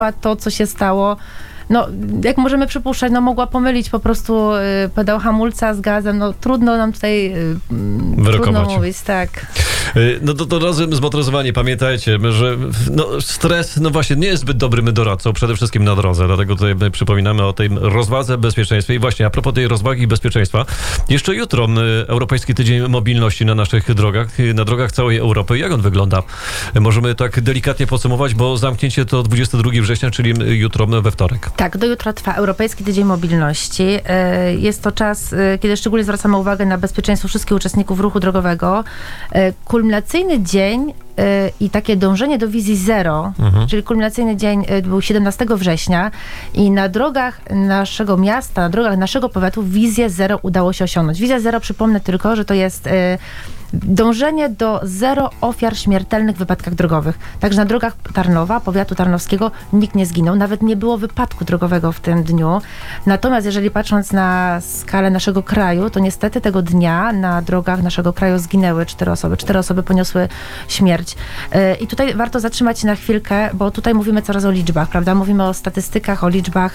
to, co się stało. No, jak możemy przypuszczać, no mogła pomylić po prostu pedał hamulca z gazem. No trudno nam tutaj trudno mówić, tak. No to razem zmotoryzowani, pamiętajcie, że stres, no właśnie, nie jest zbyt dobrym doradcą, przede wszystkim na drodze, dlatego tutaj przypominamy o tej rozwadze, bezpieczeństwie. I właśnie, a propos tej rozwagi i bezpieczeństwa, jeszcze jutro Europejski Tydzień Mobilności na naszych drogach, na drogach całej Europy. Jak on wygląda? Możemy tak delikatnie podsumować, bo zamknięcie to 22 września, czyli jutro we wtorek. Tak, do jutra trwa Europejski Tydzień Mobilności. Jest to czas, kiedy szczególnie zwracamy uwagę na bezpieczeństwo wszystkich uczestników ruchu drogowego. Kulminacyjny dzień i takie dążenie do wizji zero, czyli kulminacyjny dzień był 17 września i na drogach naszego miasta, na drogach naszego powiatu wizję zero udało się osiągnąć. Wizja zero, przypomnę tylko, że to jest dążenie do zero ofiar śmiertelnych w wypadkach drogowych. Także na drogach Tarnowa, powiatu tarnowskiego nikt nie zginął, nawet nie było wypadku drogowego w tym dniu. Natomiast jeżeli patrząc na skalę naszego kraju, to niestety tego dnia na drogach naszego kraju zginęły 4 osoby. 4 osoby poniosły śmierć. I tutaj warto zatrzymać się na chwilkę, bo tutaj mówimy coraz o liczbach, prawda? Mówimy o statystykach, o liczbach,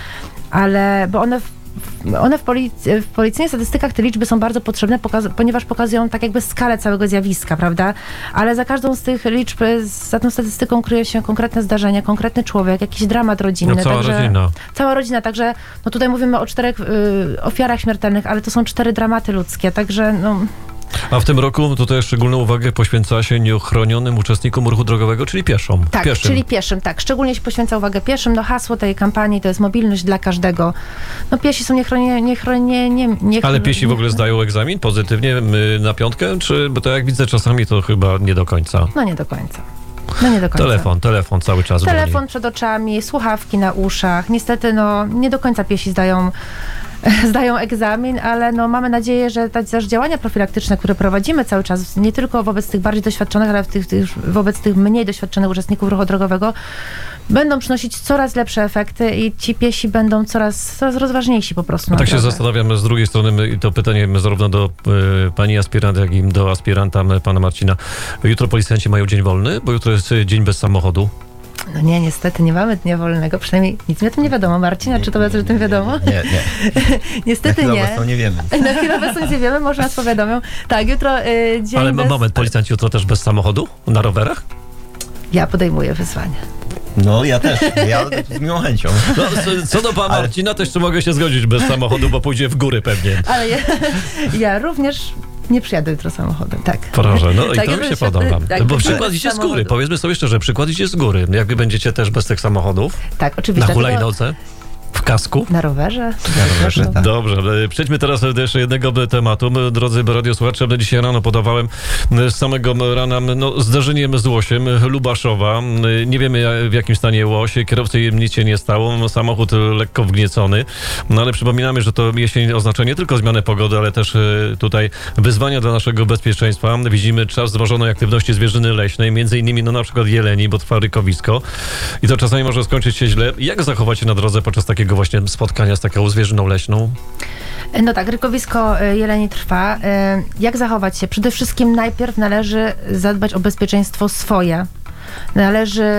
ale bo one w policyjnych statystykach te liczby są bardzo potrzebne, ponieważ pokazują tak jakby skalę całego zjawiska, prawda? Ale za każdą z tych liczb, za tą statystyką kryje się konkretne zdarzenie, konkretny człowiek, jakiś dramat rodzinny. No, rodzina. Cała rodzina, także no tutaj mówimy o 4 ofiarach śmiertelnych, ale to są 4 dramaty ludzkie, także no... A w tym roku tutaj szczególną uwagę poświęca się nieochronionym uczestnikom ruchu drogowego, czyli pieszym. Tak, czyli pieszym, tak. Szczególnie się poświęca uwagę pieszym. No hasło tej kampanii to jest mobilność dla każdego. No piesi są niechronieni. Ale piesi w ogóle zdają egzamin pozytywnie na 5? Czy, bo to jak widzę czasami to chyba nie do końca. No nie do końca. No nie do końca. Telefon cały czas. Telefon przed oczami, słuchawki na uszach. Niestety no nie do końca piesi zdają egzamin, ale no mamy nadzieję, że też działania profilaktyczne, które prowadzimy cały czas, nie tylko wobec tych bardziej doświadczonych, ale wobec tych mniej doświadczonych uczestników ruchu drogowego, będą przynosić coraz lepsze efekty i ci piesi będą coraz rozważniejsi po prostu. Tak się zastanawiam z drugiej strony i to pytanie zarówno do pani aspirant, jak i do aspiranta pana Marcina. Jutro policjanci mają dzień wolny, bo jutro jest dzień bez samochodu. No nie, niestety nie mamy dnia wolnego, przynajmniej nic mi o tym nie wiadomo. Marcina, czy to o tym wiadomo? Nie. Niestety nie. Na chwilę obecną nie wiemy. Na chwilę obecną nie wiemy, może nas powiadomią. Tak, jutro dzień Ale bez... moment, policjanci jutro też bez samochodu? Na rowerach? Ja podejmuję wyzwanie. No ja też, ja z miłą chęcią. No, co do pana Marcina, też mogę się zgodzić bez samochodu, bo pójdzie w góry pewnie. Ale ja również nie przyjadę jutro samochodem, tak. Proszę, no tak, i to mi się podoba. Tak, bo przykład idzie z góry, powiedzmy sobie szczerze, przykład idzie z góry. Jak wy będziecie też bez tych samochodów? Tak, oczywiście. Na hulajnodze? W kasku? Na rowerze? Tak. Dobrze, przejdźmy teraz do jeszcze jednego tematu. Drodzy radiosłuchacze, dzisiaj rano podawałem z samego rana zdarzeniem z łosiem Lubaszowa. Nie wiemy w jakim stanie łoś, kierowcy nic się nie stało, samochód lekko wgniecony. No ale przypominamy, że to jesień oznacza nie tylko zmianę pogody, ale też tutaj wyzwania dla naszego bezpieczeństwa. Widzimy czas wzmożonej aktywności zwierzyny leśnej, między innymi na przykład jeleni, bo trwa rykowisko. I to czasami może skończyć się źle. Jak zachować się na drodze podczas takiego właśnie spotkania z taką zwierzyną leśną? No tak, rykowisko jeleni trwa. Jak zachować się? Przede wszystkim najpierw należy zadbać o bezpieczeństwo swoje. Należy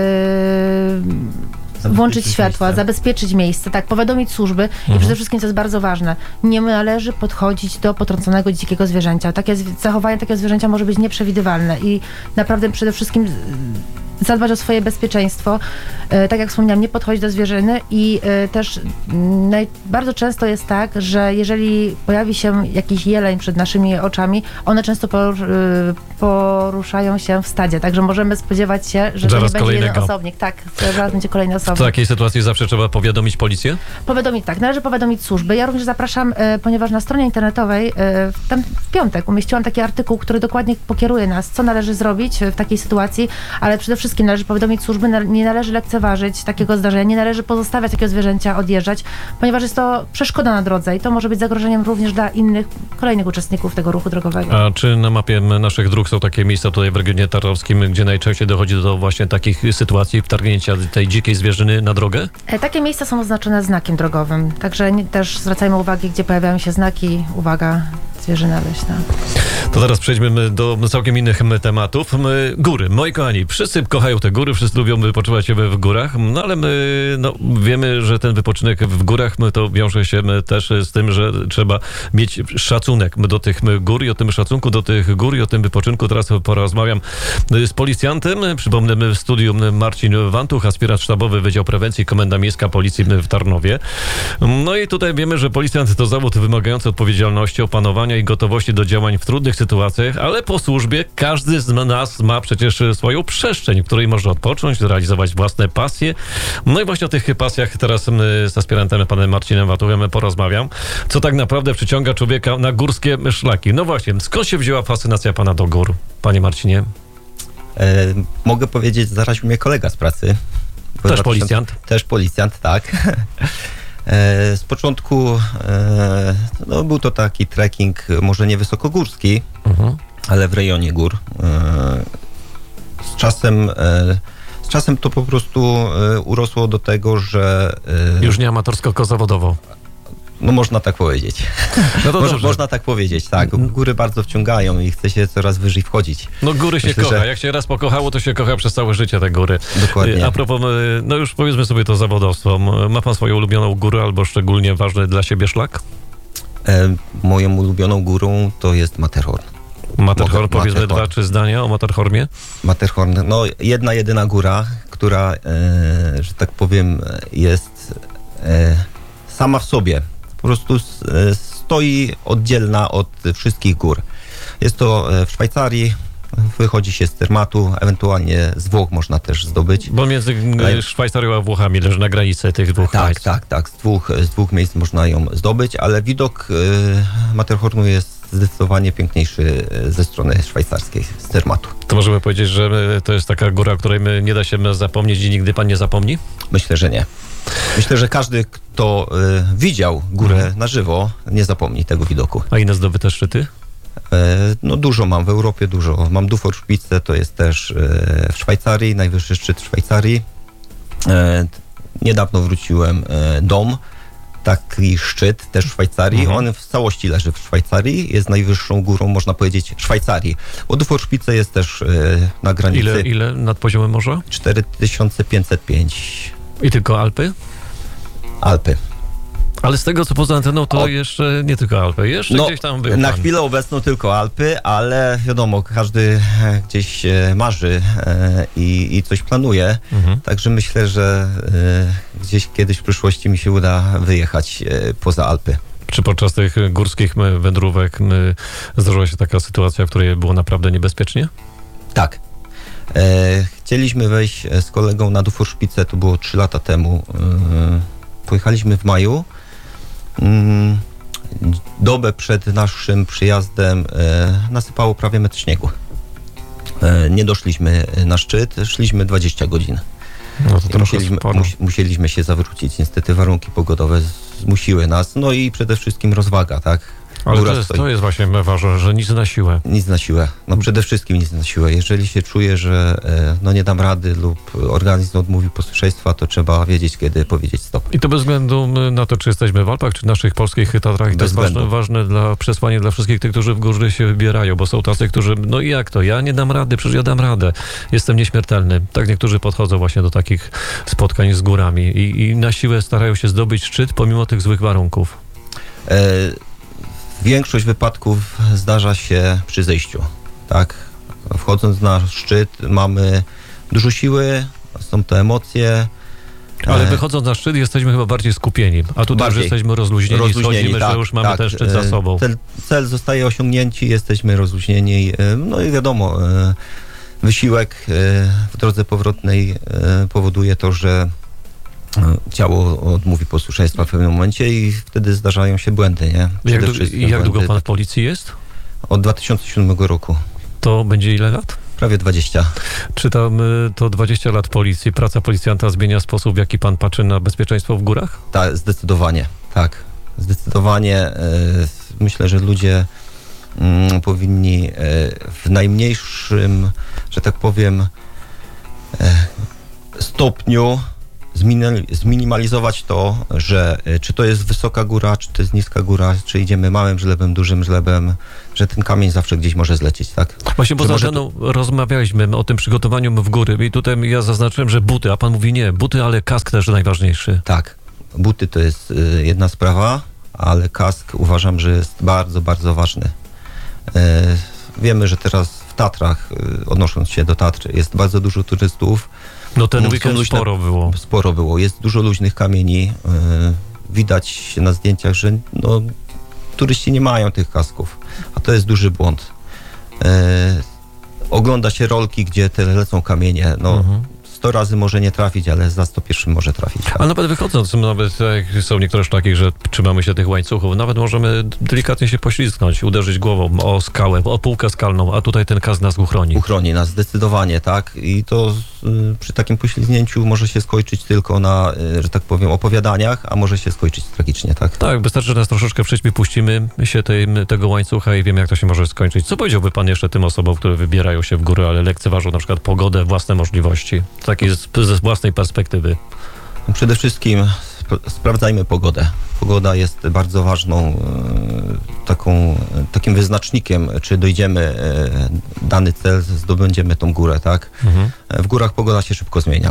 włączyć światła, zabezpieczyć miejsce, tak, powiadomić służby i przede wszystkim, co jest bardzo ważne, nie należy podchodzić do potrąconego dzikiego zwierzęcia. Zachowanie takiego zwierzęcia może być nieprzewidywalne i naprawdę przede wszystkim zadbać o swoje bezpieczeństwo. Tak jak wspomniałam, nie podchodzić do zwierzyny i też bardzo często jest tak, że jeżeli pojawi się jakiś jeleń przed naszymi oczami, one często poruszają się w stadzie, także możemy spodziewać się, że to nie będzie jeden osobnik. Tak, zaraz będzie kolejny osobnik. W takiej sytuacji zawsze trzeba powiadomić policję? Tak, należy powiadomić służby. Ja również zapraszam, ponieważ na stronie internetowej tam w piątek umieściłam taki artykuł, który dokładnie pokieruje nas, co należy zrobić w takiej sytuacji, ale przede wszystkim należy powiadomić służby, nie należy lekceważyć takiego zdarzenia, nie należy pozostawiać takiego zwierzęcia odjeżdżać, ponieważ jest to przeszkoda na drodze i to może być zagrożeniem również dla kolejnych uczestników tego ruchu drogowego. A czy na mapie naszych dróg są takie miejsca tutaj w regionie tarnowskim, gdzie najczęściej dochodzi do właśnie takich sytuacji wtargnięcia tej dzikiej zwierzyny na drogę? Takie miejsca są oznaczone znakiem drogowym, także też zwracajmy uwagę, gdzie pojawiają się znaki, uwaga, zwierzyna leśna. To teraz przejdźmy do całkiem innych tematów. Góry. Moi kochani, wszyscy kochają te góry, wszyscy lubią wypoczywać się w górach, no ale my wiemy, że ten wypoczynek w górach to wiąże się też z tym, że trzeba mieć szacunek do tych gór i o tym szacunku do tych gór i o tym wypoczynku teraz porozmawiam z policjantem. Przypomnę, w studiu Marcin Wantuch, aspirant sztabowy Wydział Prewencji, Komenda Miejska Policji w Tarnowie. No i tutaj wiemy, że policjant to zawód wymagający odpowiedzialności, opanowania i gotowości do działań w trudnych sytuacjach, ale po służbie każdy z nas ma przecież swoją przestrzeń, w której może odpocząć, realizować własne pasje. No i właśnie o tych pasjach teraz z aspirantem panem Marcinem Wantuchem porozmawiam. Co tak naprawdę przyciąga człowieka na górskie szlaki? No właśnie, skąd się wzięła fascynacja pana do gór, panie Marcinie? Mogę powiedzieć, zaraził mnie kolega z pracy. Też policjant? Też policjant, tak. Z początku był to taki trekking, może nie wysokogórski, ale w rejonie gór. Z czasem to po prostu urosło do tego, że... Już nie amatorsko, tylko zawodowo. No można tak powiedzieć. No to można tak powiedzieć, tak. Góry bardzo wciągają i chce się coraz wyżej wchodzić. No góry się kocha. Że... Jak się raz pokochało, to się kocha przez całe życie te góry. Dokładnie. A propos, no już powiedzmy sobie to zawodowstwo. Ma pan swoją ulubioną górę albo szczególnie ważny dla siebie szlak? Moją ulubioną górą to jest Matterhorn. Matterhorn, powiedzmy 2-3 zdania o Matterhornie. Matterhorn, no jedyna góra, która, że tak powiem, jest sama w sobie. Po prostu stoi oddzielna od wszystkich gór. Jest to w Szwajcarii, wychodzi się z Zermatu, ewentualnie z Włoch można też zdobyć. Bo między Szwajcarią a Włochami leży na granicy tych dwóch państw. Tak. Z dwóch miejsc można ją zdobyć, ale widok Matterhornu jest zdecydowanie piękniejszy ze strony szwajcarskiej, z Zermatu. To możemy powiedzieć, że to jest taka góra, o której nie da się zapomnieć i nigdy pan nie zapomni? Myślę, że nie. Myślę, że każdy, kto widział górę na żywo, nie zapomni tego widoku. A inne zdobyte szczyty? No dużo mam w Europie, dużo. Mam Duforspitze, to jest też w Szwajcarii, najwyższy szczyt w Szwajcarii. Niedawno wróciłem Dom, taki szczyt też w Szwajcarii. On w całości leży w Szwajcarii, jest najwyższą górą, można powiedzieć, Szwajcarii. Bo Duforspitze jest też na granicy. Ile nad poziomem morza? 4505. I tylko Alpy? Alpy. Ale z tego, co poza anteną, to jeszcze nie tylko Alpy. Jeszcze gdzieś tam był na pan. chwilę obecną tylko Alpy, ale wiadomo, każdy gdzieś marzy i coś planuje. Także myślę, że gdzieś kiedyś w przyszłości mi się uda wyjechać poza Alpy. Czy podczas tych górskich wędrówek zdarzyła się taka sytuacja, w której było naprawdę niebezpiecznie? Tak. Chcieliśmy wejść z kolegą na Duforspitze, to było 3 lata temu. Pojechaliśmy w maju. Dobę przed naszym przyjazdem nasypało prawie metr śniegu. Nie doszliśmy na szczyt, szliśmy 20 godzin. No to musieliśmy się zawrócić. Niestety warunki pogodowe zmusiły nas. No i przede wszystkim rozwaga, tak? Ale to jest właśnie ważne, że nic na siłę. Nic na siłę. No przede wszystkim nic na siłę. Jeżeli się czuje, że nie dam rady lub organizm odmówi posłuszeństwa, to trzeba wiedzieć, kiedy powiedzieć stop. I to bez względu na to, czy jesteśmy w Alpach, czy w naszych polskich Tatrach. I to jest ważne przesłanie dla wszystkich tych, którzy w góry się wybierają, bo są tacy, którzy, no i jak to? Ja nie dam rady, przecież ja dam radę. Jestem nieśmiertelny. Tak niektórzy podchodzą właśnie do takich spotkań z górami i na siłę starają się zdobyć szczyt pomimo tych złych warunków. Większość wypadków zdarza się przy zejściu, tak? Wchodząc na szczyt mamy dużo siły, są to emocje. Ale wychodząc na szczyt jesteśmy chyba bardziej skupieni, a tutaj już jesteśmy rozluźnieni schodzimy, tak, że już mamy ten szczyt za sobą. Cel zostaje osiągnięty, jesteśmy rozluźnieni, no i wiadomo, wysiłek w drodze powrotnej powoduje to, że ciało odmówi posłuszeństwa w pewnym momencie i wtedy zdarzają się błędy, nie? Jak długo pan w policji jest? Od 2007 roku. To będzie ile lat? Prawie 20. Czy to 20 lat policji, praca policjanta zmienia sposób, w jaki pan patrzy na bezpieczeństwo w górach? Tak, zdecydowanie, tak. Zdecydowanie myślę, że ludzie powinni w najmniejszym, że tak powiem, stopniu zminimalizować to, że czy to jest wysoka góra, czy to jest niska góra, czy idziemy małym żlebem, dużym żlebem, że ten kamień zawsze gdzieś może zlecieć, tak? Właśnie poza anteną rozmawialiśmy o tym przygotowaniu w góry i tutaj ja zaznaczyłem, że buty, a pan mówi nie, buty, ale kask też najważniejszy. Tak, buty to jest jedna sprawa, ale kask uważam, że jest bardzo, bardzo ważny. Wiemy, że teraz w Tatrach, odnosząc się do Tatry, jest bardzo dużo turystów. No ten weekend sporo było. Jest dużo luźnych kamieni. Widać na zdjęciach, że no, turyści nie mają tych kasków, a to jest duży błąd. Ogląda się rolki, gdzie te lecą kamienie. No, 100 razy może nie trafić, ale za 101 może trafić. Tak? Ale nawet wychodząc, nawet jak są niektóre szlaki, że trzymamy się tych łańcuchów, nawet możemy delikatnie się poślizgnąć, uderzyć głową o skałę, o półkę skalną, a tutaj ten kask nas uchroni. Uchroni nas zdecydowanie, tak. I to przy takim poślizgnięciu może się skończyć tylko na, że tak powiem, opowiadaniach, a może się skończyć tragicznie, tak? Tak, wystarczy, że nas troszeczkę w prześpie puścimy się tego łańcucha i wiemy, jak to się może skończyć. Co powiedziałby pan jeszcze tym osobom, które wybierają się w góry, ale lekceważą na przykład pogodę, własne możliwości? Takiej ze własnej perspektywy. Przede wszystkim sprawdzajmy pogodę. Pogoda jest bardzo ważną takim wyznacznikiem, czy dojdziemy dany cel, zdobędziemy tą górę, tak? W górach pogoda się szybko zmienia.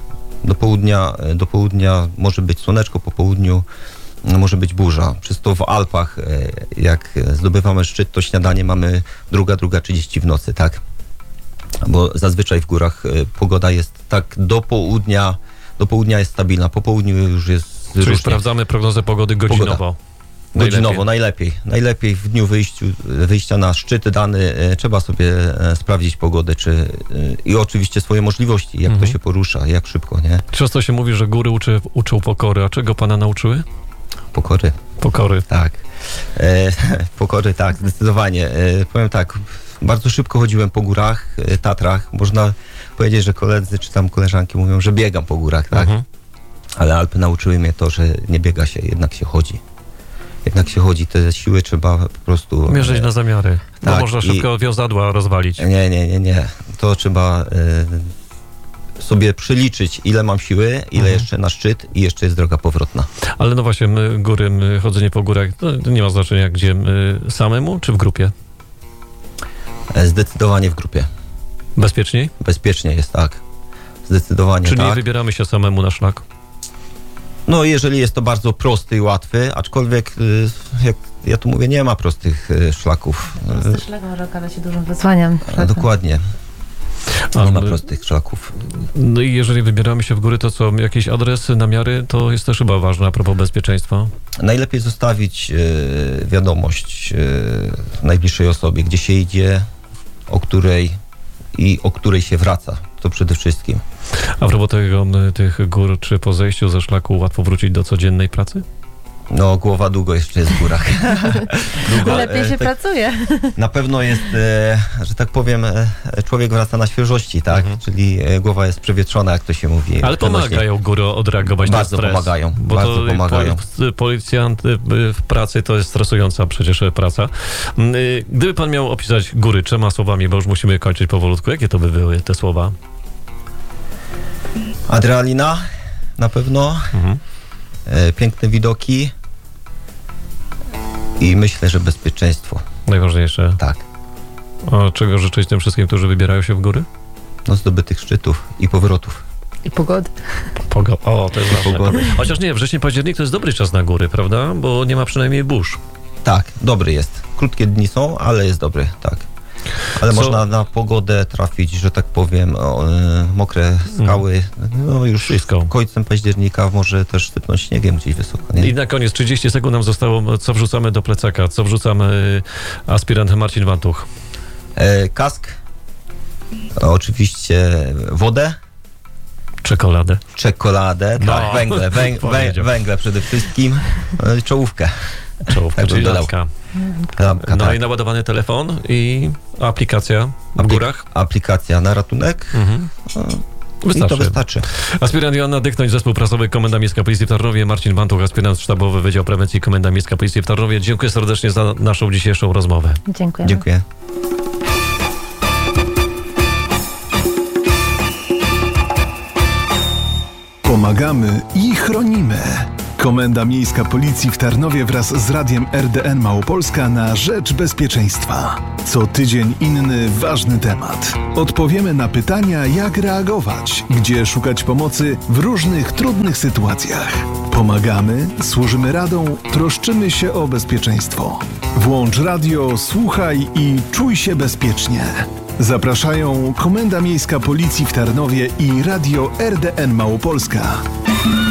Do południa może być słoneczko, po południu może być burza. Przez to w Alpach, jak zdobywamy szczyt, to śniadanie mamy 2:30 w nocy, tak? Bo zazwyczaj w górach pogoda jest tak do południa jest stabilna, po południu już jest Czyli różnie. sprawdzamy prognozę pogody godzinowo. Godzinowo, najlepiej. Najlepiej w dniu wyjścia na szczyt dany trzeba sobie sprawdzić pogodę, i oczywiście swoje możliwości, jak to się porusza, jak szybko, nie? Często się mówi, że góry uczą pokory, a czego pana nauczyły? Pokory. Pokory. Tak. Pokory, tak, zdecydowanie. Powiem tak, bardzo szybko chodziłem po górach, Tatrach. Można powiedzieć, że koledzy czy tam koleżanki mówią, że biegam po górach, tak? Ale Alpy nauczyły mnie to, że nie biega się, jednak się chodzi. Te siły trzeba po prostu... Mierzyć na zamiary. Tak, bo można szybko wiązadła rozwalić. Nie. To trzeba sobie przeliczyć, ile mam siły, ile jeszcze na szczyt i jeszcze jest droga powrotna. Ale no właśnie, chodzenie po górach, to nie ma znaczenia, gdzie samemu czy w grupie? Zdecydowanie w grupie. Bezpieczniej? Bezpiecznie jest, tak. Zdecydowanie Czyli tak. nie wybieramy się samemu na szlak? No, jeżeli jest to bardzo prosty i łatwy, aczkolwiek, jak ja tu mówię, nie ma prostych szlaków. Prosty szlak może okazać się dużym wyzwaniem. Dokładnie. Nie ma prostych szlaków. No i jeżeli wybieramy się w góry, to co, jakiś adres, namiary, to jest też chyba ważne a propos bezpieczeństwa? Najlepiej zostawić wiadomość najbliższej osobie, gdzie się idzie, o której się wraca. To przede wszystkim. A propos tych gór, czy po zejściu ze szlaku łatwo wrócić do codziennej pracy? No, głowa długo jeszcze jest w górach. Lepiej się pracuje. Na pewno jest, że tak powiem, człowiek wraca na świeżości, tak? Czyli głowa jest przewietrzona, jak to się mówi. Ale pomagają góry odreagować na stres. Bardzo pomagają. Policjant w pracy to jest stresująca przecież praca. Gdyby pan miał opisać góry 3 słowami, bo już musimy kończyć powolutku, jakie to by były te słowa? Adrenalina na pewno. Piękne widoki i myślę, że bezpieczeństwo. Najważniejsze. Tak. A czego życzyć tym wszystkim, którzy wybierają się w góry? No, zdobytych szczytów i powrotów. I pogody. O, to jest ważne. Chociaż nie, wrzesień, październik to jest dobry czas na góry, prawda? Bo nie ma przynajmniej burz. Tak, dobry jest. Krótkie dni są, ale jest dobry, tak. Ale można na pogodę trafić, że tak powiem, mokre skały, no już Wszystko. Końcem października może też sypnąć śniegiem gdzieś wysoko. Nie? I na koniec 30 sekund nam zostało, co wrzucamy do plecaka, co wrzucamy aspirant Marcin Wantuch. Kask, oczywiście wodę. Czekoladę. Tak, węgle przede wszystkim, czołówkę. Czołówkę, czyli lampka. No tak. I naładowany telefon i aplikacja w górach. Aplikacja na ratunek. Wystarczy. I to wystarczy. Aspirant Joanna Dychnoń, Zespół Prasowy Komenda Miejska Policji w Tarnowie, Marcin Wantuch, aspirant sztabowy Wydział Prewencji Komenda Miejska Policji w Tarnowie. Dziękuję serdecznie za naszą dzisiejszą rozmowę. Dziękuję. Pomagamy i chronimy. Komenda Miejska Policji w Tarnowie wraz z Radiem RDN Małopolska na rzecz bezpieczeństwa. Co tydzień inny ważny temat. Odpowiemy na pytania, jak reagować, gdzie szukać pomocy w różnych trudnych sytuacjach. Pomagamy, służymy radą, troszczymy się o bezpieczeństwo. Włącz radio, słuchaj i czuj się bezpiecznie. Zapraszają Komenda Miejska Policji w Tarnowie i Radio RDN Małopolska.